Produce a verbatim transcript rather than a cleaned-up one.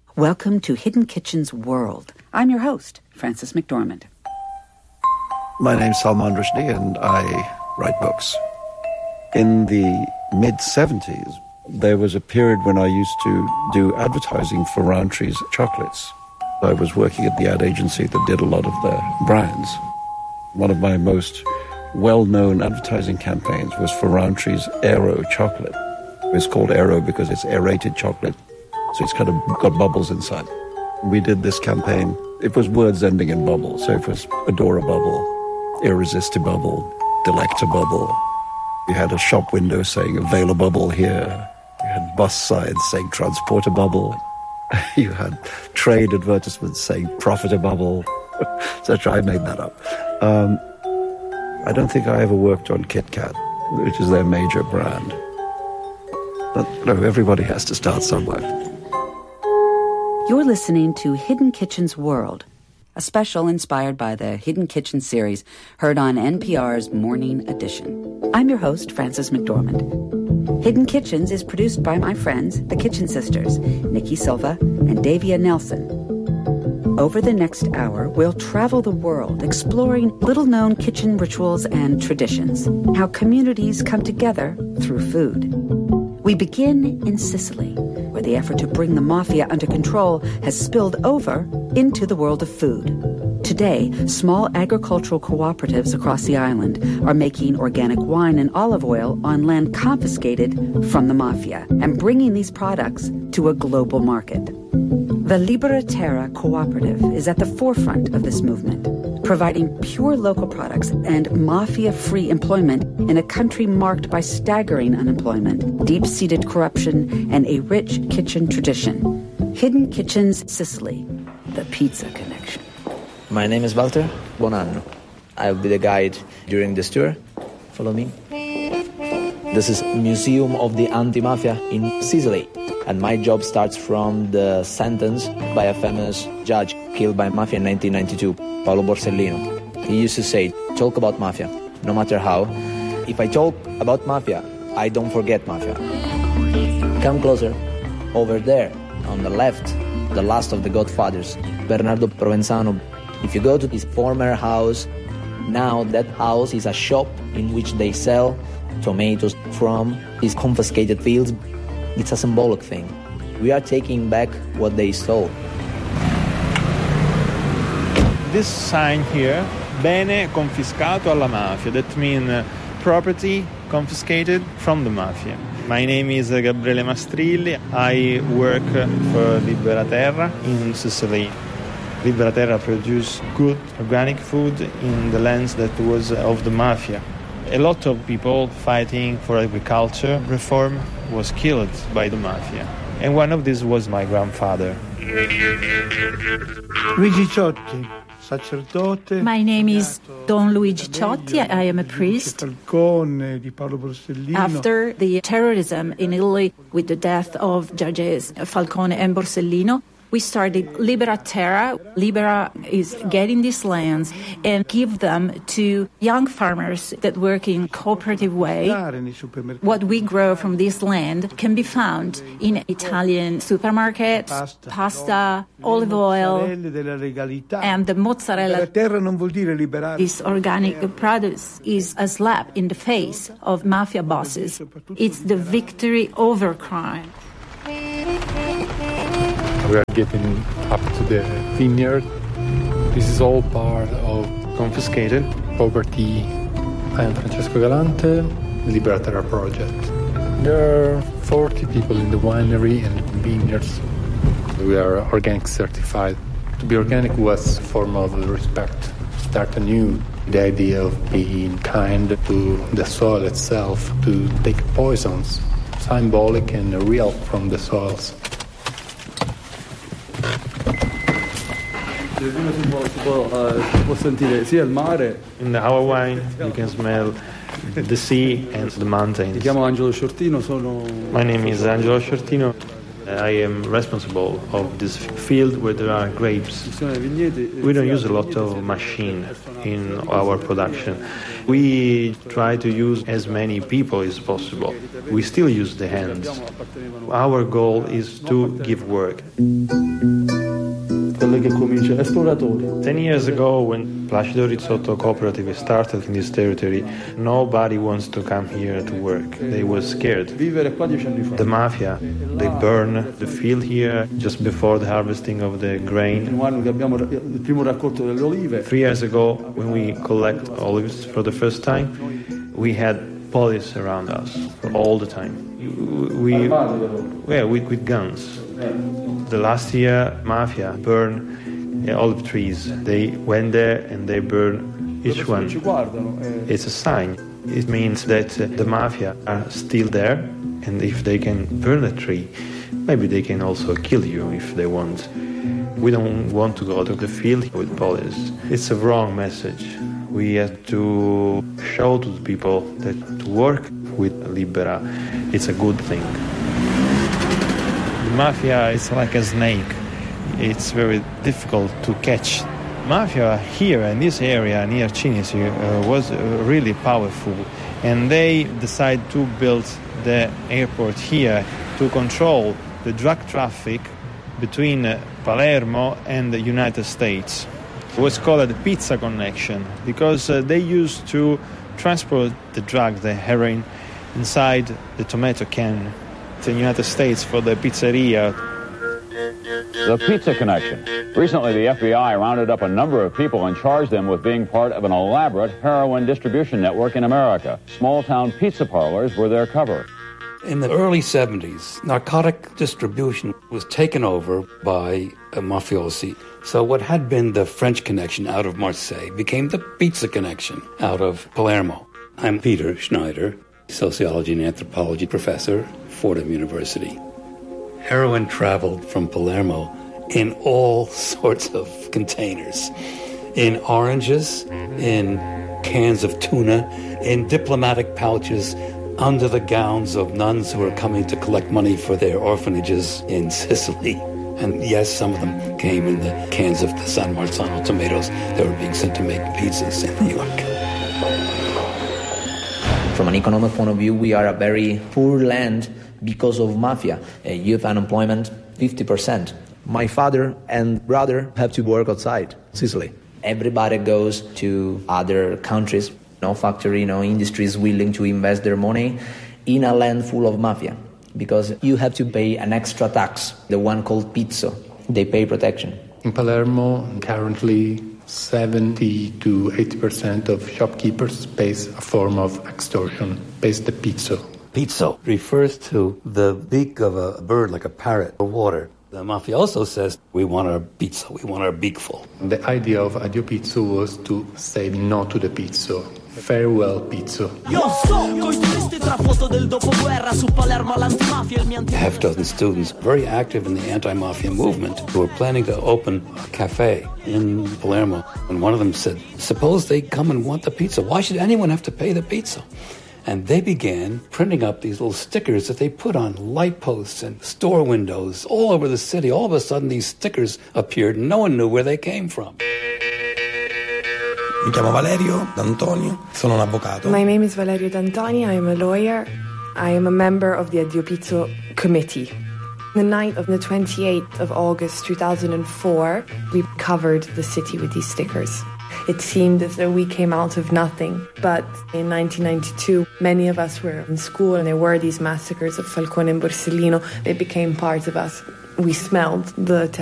Welcome to Hidden Kitchen's World. I'm your host, Frances McDormand. My name's Salman Rushdie, and I write books. In the mid-seventies, there was a period when I used to do advertising for Rowntree's chocolates. I was working at the ad agency that did a lot of their brands. One of my most well-known advertising campaigns was for Rowntree's Aero chocolate. It's called Aero because it's aerated chocolate, so it's kind of got bubbles inside. We did this campaign. It was words ending in bubble, so it was adorable, irresistible, delectable. You had a shop window saying available here. You had bus signs saying transportable. You had trade advertisements saying profitable, et cetera. I made that up. Um, I don't think I ever worked on Kit Kat, which is their major brand. But no, everybody has to start somewhere. You're listening to Hidden Kitchen's World, a special inspired by the Hidden Kitchen series heard on N P R's Morning Edition. I'm your host, Frances McDormand. Hidden Kitchens is produced by my friends, the Kitchen Sisters, Nikki Silva and Davia Nelson. Over the next hour, we'll travel the world exploring little-known kitchen rituals and traditions, how communities come together through food. We begin in Sicily, where the effort to bring the mafia under control has spilled over into the world of food. Today, small agricultural cooperatives across the island are making organic wine and olive oil on land confiscated from the mafia and bringing these products to a global market. The Libera Terra Cooperative is at the forefront of this movement, providing pure local products and mafia-free employment in a country marked by staggering unemployment, deep-seated corruption, and a rich kitchen tradition. Hidden Kitchens Sicily, the pizza connection. My name is Walter Bonanno. I'll be the guide during this tour. Follow me. This is Museum of the Anti-Mafia in Sicily. And my job starts from the sentence by a famous judge killed by mafia in nineteen ninety-two, Paolo Borsellino. He used to say, talk about mafia, no matter how. If I talk about mafia, I don't forget mafia. Come closer. Over there, on the left, the last of the Godfathers, Bernardo Provenzano. If you go to his former house, now that house is a shop in which they sell tomatoes from his confiscated fields. It's a symbolic thing. We are taking back what they stole. This sign here, bene confiscato alla mafia, that means uh, property confiscated from the mafia. My name is uh, Gabriele Mastrilli. I work uh, for Libera Terra in Sicily. Libera Terra produce good organic food in the lands that was of the mafia. A lot of people fighting for agriculture reform was killed by the mafia. And one of these was my grandfather. Luigi Ciotti, sacerdote. My name is Don Luigi Ciotti. I am a priest. Falcone, di Paolo Borsellino. After the terrorism in Italy with the death of judges Falcone and Borsellino, we started Libera Terra. Libera is getting these lands and give them to young farmers that work in cooperative way. What we grow from this land can be found in Italian supermarkets, pasta, pasta olive oil, and the mozzarella. This organic produce is a slap in the face of mafia bosses. It's the victory over crime. We are getting up to the vineyard. This is all part of confiscated property. I am Francesco Galante, Libera Terra project. There are forty people in the winery and vineyards. We are organic certified. To be organic was a form of respect. Start anew. The idea of being kind to the soil itself, to take poisons, symbolic and real from the soils. In our wine, you can smell the sea and the mountains. My name is Angelo Shortino. I am responsible of this field where there are grapes. We don't use a lot of machine in our production. We try to use as many people as possible. We still use the hands. Our goal is to give work. Ten years ago, when Placido Rizzotto Cooperative started in this territory, nobody wants to come here to work. They were scared. The mafia, they burn the field here just before the harvesting of the grain. Three years ago, when we collect olives for the first time, we had police around us all the time. We, yeah, with, with guns. The last year, mafia burned uh, olive trees. They went there and they burned each one. It's a sign. It means that uh, the mafia are still there, and if they can burn a tree, maybe they can also kill you if they want. We don't want to go to the field with police. It's a wrong message. We have to show to the people that to work with Libera, it's a good thing. The mafia is like a snake. It's very difficult to catch. Mafia here in this area near Cinisi uh, was uh, really powerful, and they decided to build the airport here to control the drug traffic between uh, Palermo and the United States. It was called the pizza connection because uh, they used to transport the drug, the heroin, inside the tomato can in the United States for the pizzeria. The Pizza Connection. Recently, the F B I rounded up a number of people and charged them with being part of an elaborate heroin distribution network in America. Small-town pizza parlors were their cover. In the early seventies, narcotic distribution was taken over by a mafiosi. So what had been the French connection out of Marseille became the Pizza Connection out of Palermo. I'm Peter Schneider, sociology and anthropology professor, Fordham University. Heroin traveled from Palermo in all sorts of containers. In oranges, in cans of tuna, in diplomatic pouches, under the gowns of nuns who were coming to collect money for their orphanages in Sicily. And yes, some of them came in the cans of the San Marzano tomatoes that were being sent to make pizzas in New York. From an economic point of view, we are a very poor land because of mafia. Uh, youth unemployment, fifty percent. My father and brother have to work outside Sicily. Everybody goes to other countries. No factory, no industry is willing to invest their money in a land full of mafia because you have to pay an extra tax, the one called pizzo. They pay protection. In Palermo, currently seventy to eighty percent of shopkeepers pays a form of extortion, pays the pizzo. Pizzo refers to the beak of a bird like a parrot or water. The mafioso says, we want our pizzo, we want our beakful. The idea of Addio Pizzo was to say no to the pizzo. Farewell pizzo. A half dozen students very active in the anti-mafia movement who were planning to open a cafe in Palermo. And one of them said, suppose they come and want the pizza. Why should anyone have to pay the pizza? And they began printing up these little stickers that they put on light posts and store windows all over the city. All of a sudden, these stickers appeared, and no one knew where they came from. Mi chiamo Valerio D'Antonio, sono un avvocato. My name is Valerio D'Antonio, I am a lawyer. I am a member of the Addio Pizzo committee. The night of the twenty-eighth of August two thousand four, we covered the city with these stickers. It seemed as though we came out of nothing. But in nineteen ninety-two, many of us were in school and there were these massacres of Falcone and Borsellino. They became part of us. We smelled the